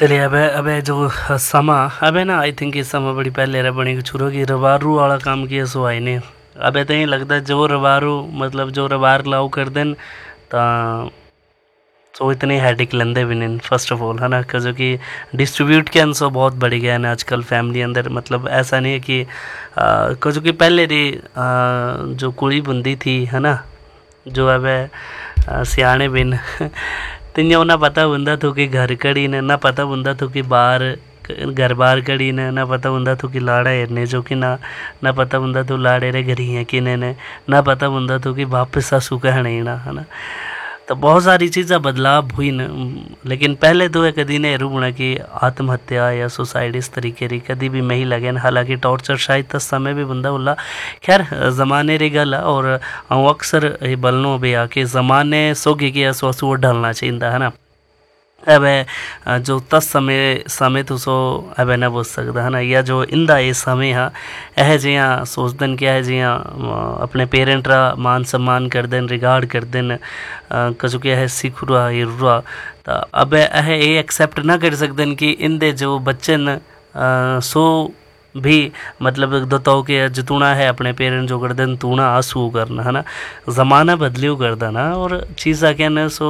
चलिए अब जो समा अब है ना, आई थिंक ये समा बड़ी पहले रहा बनी छुरो की रवारू वाला काम किया सो आई ने। अब तो ही लगता जो रवारू मतलब जो रवार लाओ कर देन ता सो इतने हेडिक लेंदे भी नहीं फर्स्ट ऑफ ऑल है ना, क्योंकि डिस्ट्रीब्यूट के अंसो बहुत बढ़ गया है ना आजकल फैमिली अंदर। मतलब ऐसा नहीं है कि क्योंकि पहले री जो कुड़ी बुंदी थी है ना, जो अब सियाने बिन तिन्या ना पता बुंदा तो कि घर कड़ी ने ना पता बुंदा तो कि बाहर घर बार कड़ी ने ना पता बुंदा तो कि लाड़ा हेरने जो कि ना पता बुंदा तो लाड़े रे घरी है कि ने ना पता बुंदा तो कि वापस सासू कहने ना है ना। तो बहुत सारी चीज़ें बदलाव हुई न, लेकिन पहले तो है कदी ने रूबना कि आत्महत्या या सुसाइड इस तरीके री कदी भी नहीं लगे। हालांकि टॉर्चर शायद तस समय भी बंदा बोला खैर ज़माने री गल और अक्सर ये बलनों भी आके ज़माने सोगे कि असो ढलना चाहिए है ना। अब जो तस समय तो सो अब ना बोल सकता है ना, या जो इंदा ये समय है यह जिया सोचदन क्या है जिया अपने पेरेंट रा मान सम्मान कर देन रिगार्ड कर देन कजो क्या है सीख रुआ ये रुआ। तो अब यह ये एक्सेप्ट ना कर सकते कि इंदे जो बच्चे न सो भी मतलब दताओ के जतूना है अपने पेरेंट जो कर देन तूना आंसू करना है ना। ज़माना बदलियो कर देना और चीज़ा कहना सो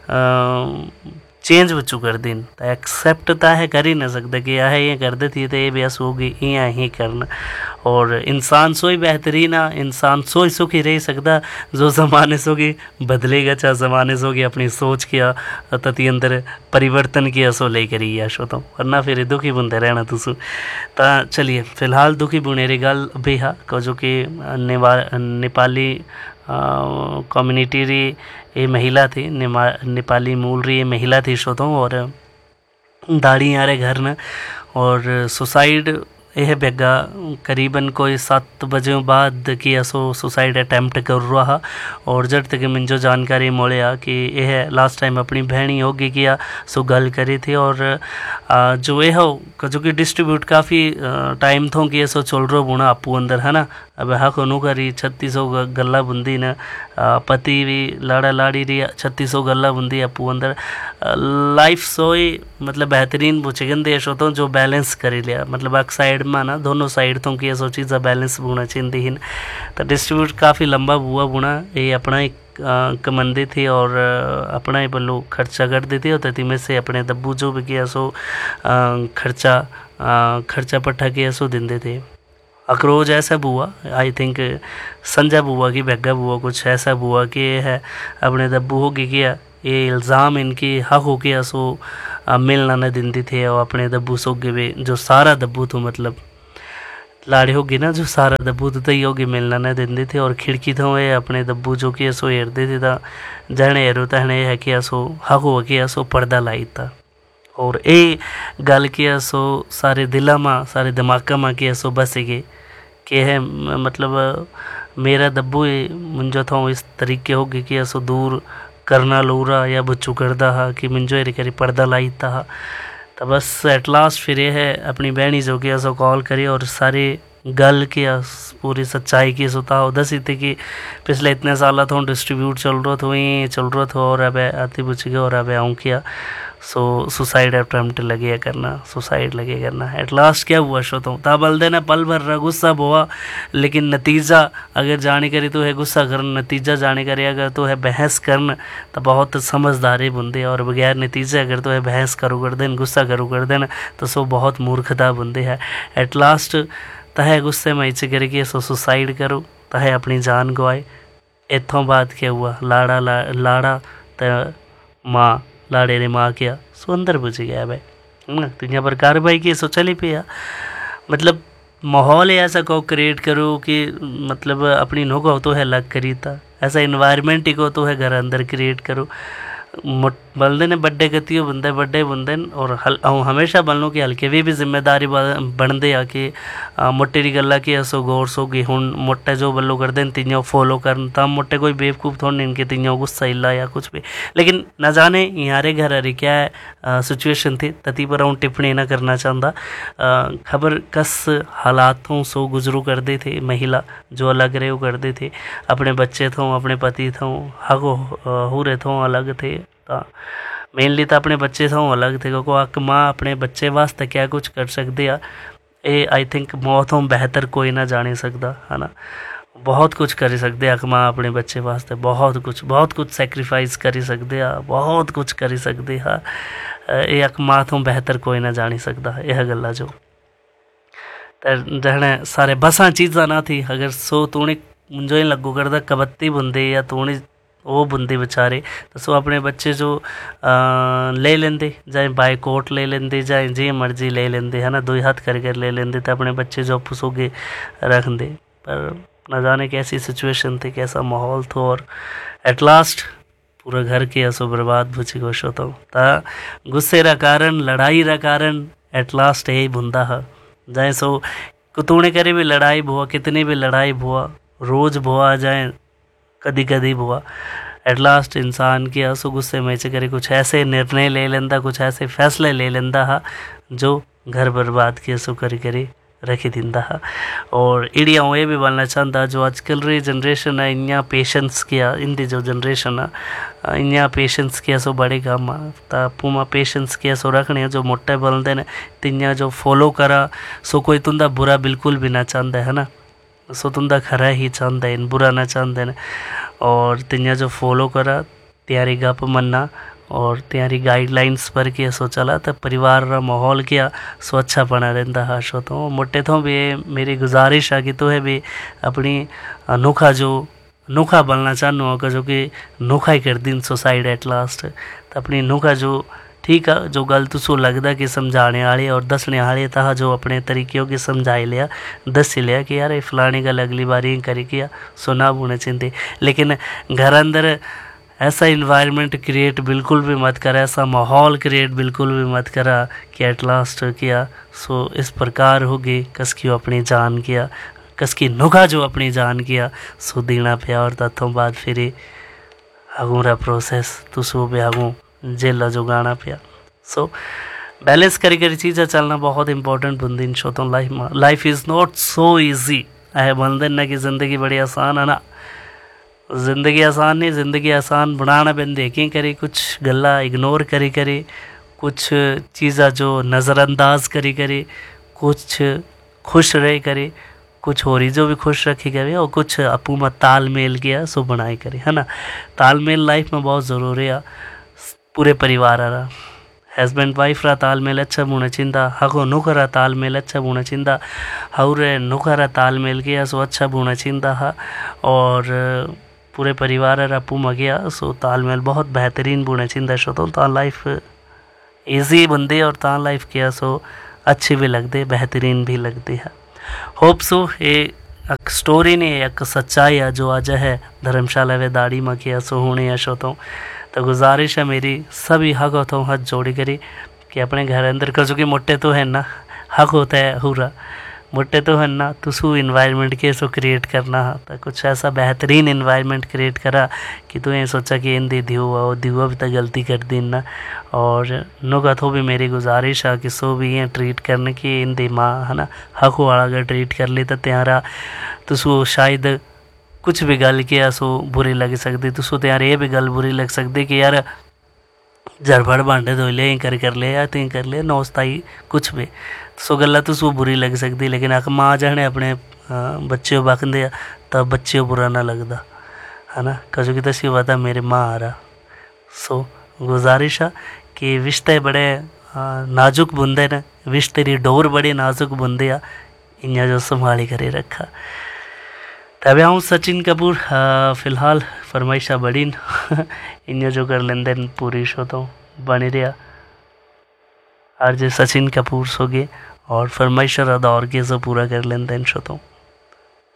चेंज बच्चू कर दिन तो एक्सेप्ट तो है कर ही ना सकता कि यह ये कर देती तो ये भी ऐसा होगी यहाँ ही करना। और इंसान सो ही बेहतरीन है, इंसान सो ही सुखी रह सकता जो ज़माने सो की बदलेगा, चाहे ज़माने सो की अपनी सोच किया तति अंदर परिवर्तन किया सो ले करी या शो तो, वरना फिर दुखी बुनते रहना तुसु। तो चलिए फिलहाल दुखी बुनेरी गल भी है जो कि नेपाली कम्युनिटी री ये महिला थी, नेपाली मूल री ये महिला थी शो तो, और दाढ़ी आ रहे घर न और सुसाइड यह बेगा करीबन कोई 7 बजे बाद कि असो सुसाइड अटैम्प्ट कर रहा। और जब तक मुझे जानकारी मिले कि यह लास्ट टाइम अपनी बहनी होगी किया सो गल करी थी। और जो यह जो कि डिस्ट्रीब्यूट काफ़ी टाइम थो कि सो चल रो बुना आपू अंदर है ना। अब हाँ को करी 3600 गल्ला बुंदी न पति भी लाड़ा लाड़ी रही 3600 गल्ला बुंदी आपू अंदर लाइफ सोई मतलब बेहतरीन बुचगन देश होता जो बैलेंस करी लिया। मतलब एक साइड में ना दोनों साइड तो कि सो चीज़ बैलेंस बुना चाहिए। तो डिस्ट्रीब्यूट काफ़ी लंबा बुआ बुना ये अपना एक कमंदी थी और अपना ही बल्लू खर्चा कर दी थी। और तती में से अपने दब्बू जो भी किया सो खर्चा पट्टा किया सो देंदे थे। अक्रोज ऐसा बुआ आई थिंक संजय बुआ की बेगा बुआ कुछ ऐसा बुआ कि है अपने दब्बू होगी किया ये इल्ज़ाम इनकी हक हो गया सो मिलना न दिंदी थे। और अपने दब्बू सोगे भी जो सारा दब्बू तो मतलब लाड़े होगी ना जो सारा दब्बू तो तई होगी मिलना न दिंदी थे। और खिड़की तो ये अपने दब्बू जो कि सो हेरते थे ता जहने हेरो तहने है कि सो हक हो गया सो पर्दा लाई था। और ये गल किया सो सारे दिला में सारे दिमागा में किया सो बस गए कि है मतलब मेरा दब्बू मुंजो था इस तरीके होगी कि सो दूर करना लोरा या बच्चू करदा हा कि मुंजो एरी करी पर्दा लाई था। तो बस एट लास्ट फिर ये है अपनी बहनी जो कि सो कॉल करी और सारी गल किया पूरी सच्चाई की सुता दसी थी कि पिछले इतने साल तो डिस्ट्रीब्यूट चल रहा था वहीं चल रहा था और अब आती बुझ गया और अब आऊँ किया सो सुसाइड अटैम्प्ट लगे करना सुसाइड लगे करना। एट लास्ट क्या हुआ शो तो ता बल देना पल भर रहा गुस्सा हुआ लेकिन नतीजा अगर जाने करी तो है गुस्सा करना नतीजा जाने करे अगर तो है बहस करना तो बहुत समझदारी बुंदे। और बगैर नतीजे अगर तो है बहस करो कर देन गुस्सा करो कर देना तो सो बहुत मूर्खता बुंदे है। एट लास्ट तह गुस्से में इच्छा करे कि सो सुसाइड करो तह अपनी जान गवाए। इतों बाद क्या हुआ लाड़ा तो माँ लाड़े ने माँ किया सो अंदर बुझ गया भाई है ना। तो यहाँ पर कार्रवाई की सो चली पे मतलब माहौल ऐसा को क्रिएट करो कि मतलब अपनी नोको तो है लग करी था ऐसा इन्वायरमेंट ही को तो है घर अंदर क्रिएट करो। बल्दे ने बड्डे गतियों बंदे बड्डे बंदे और हमेशा बल्लों की हल्के भी जिम्मेदारी बनते आ कि मोटे की गल्ला की असो गौर सो कि हूँ मोटे जो बल्लो कर दें तियां फॉलो कर तब मोटे कोई बेवकूफ़ थोड़े इनके तियां गुस्सा इला या कुछ भी। लेकिन न जाने यारे घर अरे क्या सिचुएशन थी तती पर हूँ टिप्पणी न करना चाहता। खबर कस हालातों सो गुजरू करते थे महिला जो अलग रहे वो करते थे अपने बच्चे थों अपने पति थों हगो हो रहे थों अलग थे। मेनली तो अपने बच्चे तो अलग थे क्योंकि एक माँ अपने बच्चे वास्ते क्या कुछ कर सकती है ये आई थिंक मौत तो बेहतर कोई ना जानी सकता है ना। बहुत कुछ कर सकते एक माँ अपने बच्चे वास्ते, बहुत कुछ सैक्रीफाइस कर सकते हैं, बहुत कुछ कर सकते हैं। ये एक माँ तो बेहतर कोई ना जानी सकता यह गल्ला जो जहने सारे बसा चीज़ा ना थी अगर सो तूने मुझे ही लगू करता कबत्ती बुंदे या तूने वो बुंदे बेचारे तो सो अपने बच्चे जो ले लेंदे जाए बाय कोट ले लेंदे जाए जी मर्जी ले लेंदे है ना, दो हाथ कर ले लेंदे तो अपने बच्चे जो पुसोगे रख दे। पर न जाने कैसी सिचुएशन थी, कैसा माहौल था और एट लास्ट पूरा घर के असो बर्बाद भुची खुश होता हूँ ता गुस्से रा कारण लड़ाई रा कारण एट लास्ट यही बुंदा है। जाए सो कुतूने करे भी लड़ाई भुआ, कितनी भी लड़ाई भुआ, रोज़ भुआ जाए कदी कदी भुआ, एट लास्ट इंसान की असो गुस्से में करे कुछ ऐसे निर्णय ले लेंदा, कुछ ऐसे फैसले ले लेंदा हा जो घर बर्बाद के असो करी रखी दिंदा हा। और इड़िया ये भी बोलना चाहता जो आजकल री जनरेशन है इन्या पेशेंस किया इंदी जो जनरेशन है इन्या पेशेंस किया सो बड़े काम ता पुमा पेशेंस किया सो रखने जो मोटे बोलते ने तिन्या जो फॉलो करा सो कोई तुंदा बुरा बिल्कुल भी ना चाहता है ना, सो तुंदा खरा ही चाहते हैं बुरा ना चाहते हैं। और तिन्या जो फॉलो करा त्यारी गप मन्ना और त्यारी गाइडलाइंस पर किया सो चला तो परिवार रा माहौल किया सो अच्छा बना रहता है। सो तो मोटे तो भी मेरी गुजारिश है कि तो है भी अपनी अनोखा जो नोखा बनना चाहूँ होगा जो कि नोखा ही कर दिन सोसाइड एट लास्ट तो अपनी नोखा जो ठीक है जो गल तुसो लगता कि समझाने वाले और दसने वाले था जो अपने तरीके की समझाई लिया दस लिया कि यार ये फलानी गल अगली बारी करी किया सुना बुने चिंते। लेकिन घर अंदर ऐसा इन्वायरमेंट क्रिएट बिल्कुल भी मत करा, ऐसा माहौल क्रिएट बिल्कुल भी मत करा कि एट लास्ट किया सो इस प्रकार होगी कसकी अपनी जान किया कसकी नुखा जो अपनी जान किया सो देना पिया और तथों बाद फिर आगूरा प्रोसेस तुसो भी आगू जेल जो गाना पिया। सो बैलेंस करी चीज़ें चलना बहुत इंपॉर्टेंट बुंदी इन शो तो लाइफ में। Life is not so easy है बोलते ना कि ज़िंदगी बड़ी आसान है ना, ज़िंदगी आसान नहीं, ज़िंदगी आसान बनाना बंदे की करी कुछ गल्ला इग्नोर करी कुछ चीज़ा जो नज़रअंदाज करी कुछ खुश रहे करे कुछ हो रही जो भी खुश रखी गए और कुछ अपू में तालमेल किया सो बनाई करे है ना। तालमेल लाइफ में बहुत ज़रूरी है, पूरे परिवार रहा हस्बैंड वाइफ रा तालमेल अच्छा होना चिंदा, हगो नुकरा तालमेल अच्छा होना चिंदा, हौरे नुकरा तालमेल किया सो अच्छा होना चिंदा है। और पूरे परिवार रा पुमा गया सो तालमेल बहुत बेहतरीन बुना चिंदा सो तो लाइफ इजी बंदे और ता लाइफ किया सो अच्छी भी लगते बेहतरीन भी लगती है। होप सो ये एक स्टोरी ने एक सच्चाई है जो आज है धर्मशाला वे दाड़ी में किया सो होने शो तो गुजारिश है मेरी सभी हक होता हूँ हाथ जोड़ी करी कि अपने घर अंदर कर चुके मोटे तो है ना हक होता है हुरा मोटे तो है ना तुसू इन्वायरमेंट के सो क्रिएट करना है तो कुछ ऐसा बेहतरीन इन्वायरमेंट क्रिएट करा कि तू ये सोचा कि इन दिवा भी तो गलती कर दी ना। और नुका तो भी मेरी गुजारिश है कि सो भी ये ट्रीट करने की इन दी माँ है ना हक वाला अगर ट्रीट कर ली तो त्यारा तुसू शायद कुछ भी गल किया सो बुरी लग सकती तुसो तो यार ये भी गल बुरी लग सकती कि यार झड़फड़ भांडे धो ले कर ले या तीन कर ले नौस्ताई कुछ भी सो गल्ला तुसो बुरी लग सकती। लेकिन अक माँ जाने अपने बच्चे बकते तब बच्चे बुरा ना लगता है ना कजो कि तसी पता मेरे माँ आ रहा। सो गुजारिश है कि रिश्ते बड़े नाजुक बुंदे न रिश्ते री डोर बड़ी नाजुक बुंदे आ इन्या जो संभाली करे रखा। तब हूँ सचिन कपूर फ़िलहाल फरमाइशा बड़ी इन जो कर लेंदे पूरी शो तो बनी रहा आरजे सचिन कपूर सो गए और फरमाइशा दौर के सो पूरा कर लेंदे शो तो